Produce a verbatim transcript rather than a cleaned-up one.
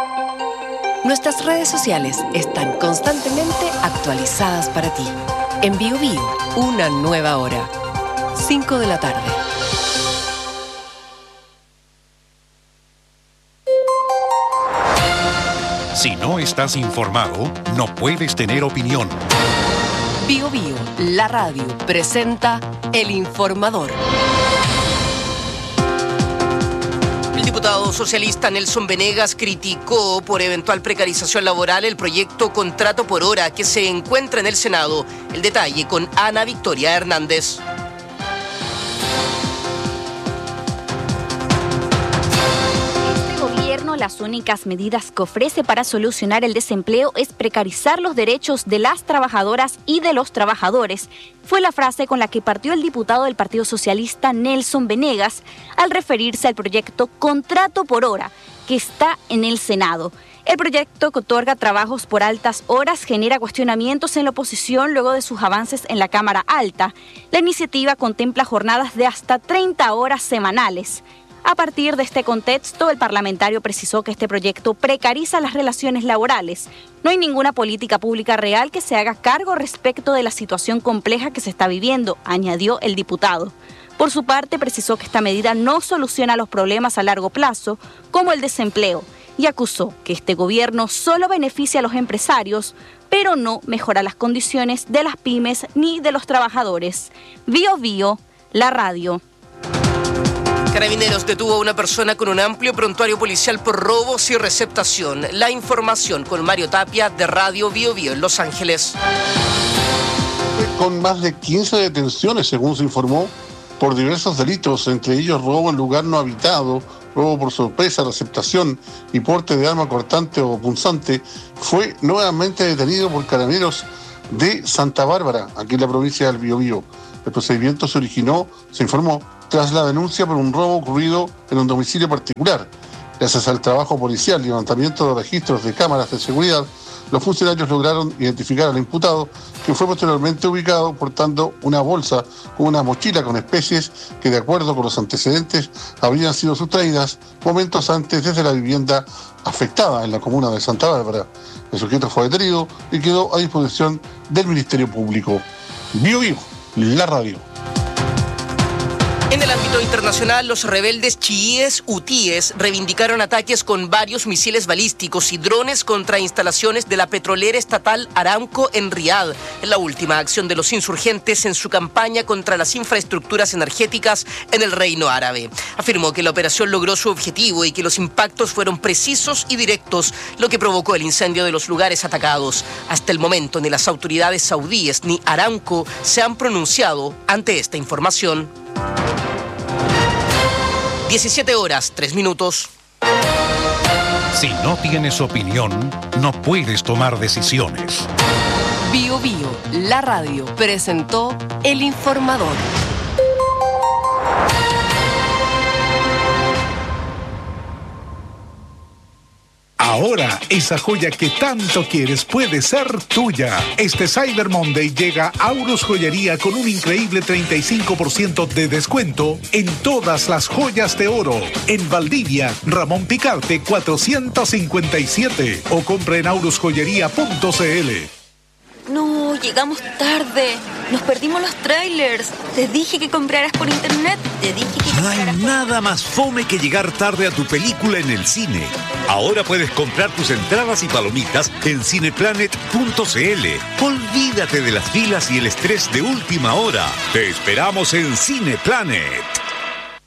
Nuestras redes sociales están constantemente actualizadas para ti. En Bio Bio, una nueva hora. cinco de la tarde. Si no estás informado, no puedes tener opinión. Bio Bio, la radio, presenta El Informador. El diputado socialista Nelson Venegas criticó por eventual precarización laboral el proyecto Contrato por Hora que se encuentra en el Senado. El detalle con Ana Victoria Hernández. Las únicas medidas que ofrece para solucionar el desempleo es precarizar los derechos de las trabajadoras y de los trabajadores. Fue la frase con la que partió el diputado del Partido Socialista Nelson Venegas al referirse al proyecto Contrato por Hora, que está en el Senado. El proyecto que otorga trabajos por altas horas genera cuestionamientos en la oposición luego de sus avances en la Cámara Alta. La iniciativa contempla jornadas de hasta treinta horas semanales. A partir de este contexto, el parlamentario precisó que este proyecto precariza las relaciones laborales. No hay ninguna política pública real que se haga cargo respecto de la situación compleja que se está viviendo, añadió el diputado. Por su parte, precisó que esta medida no soluciona los problemas a largo plazo, como el desempleo, y acusó que este gobierno solo beneficia a los empresarios, pero no mejora las condiciones de las pymes ni de los trabajadores. Bio Bio, la radio. Carabineros detuvo a una persona con un amplio prontuario policial por robos y receptación. La información con Mario Tapia de Radio Bio Bio en Los Ángeles. Con más de quince detenciones, según se informó, por diversos delitos, entre ellos robo en lugar no habitado, robo por sorpresa, receptación y porte de arma cortante o punzante, fue nuevamente detenido por Carabineros de Santa Bárbara, aquí en la provincia del Biobío. El procedimiento se originó, se informó, tras la denuncia por un robo ocurrido en un domicilio particular. Gracias al trabajo policial y levantamiento de registros de cámaras de seguridad, los funcionarios lograron identificar al imputado, que fue posteriormente ubicado portando una bolsa con una mochila con especies que, de acuerdo con los antecedentes, habrían sido sustraídas momentos antes desde la vivienda afectada en la comuna de Santa Bárbara. El sujeto fue detenido y quedó a disposición del Ministerio Público. Bio Bio, la radio. En el ámbito internacional, los rebeldes chiíes hutíes reivindicaron ataques con varios misiles balísticos y drones contra instalaciones de la petrolera estatal Aramco en Riad, en la última acción de los insurgentes en su campaña contra las infraestructuras energéticas en el Reino Árabe. Afirmó que la operación logró su objetivo y que los impactos fueron precisos y directos, lo que provocó el incendio de los lugares atacados. Hasta el momento, ni las autoridades saudíes ni Aramco se han pronunciado ante esta información. diecisiete horas, tres minutos. Si no tienes opinión, no puedes tomar decisiones. Bio Bio, la radio, presentó El Informador. Ahora, esa joya que tanto quieres puede ser tuya. Este Cyber Monday llega a Aurus Joyería con un increíble treinta y cinco por ciento de descuento en todas las joyas de oro. En Valdivia, Ramón Picarte cuatrocientos cincuenta y siete o compra en aurus joyería punto c l. No, llegamos tarde. Nos perdimos los trailers. Te dije que compraras por internet. Te dije que No hay compraras por... nada más fome que llegar tarde a tu película en el cine. Ahora puedes comprar tus entradas y palomitas en cineplanet punto c l. Olvídate de las filas y el estrés de última hora. Te esperamos en Cineplanet.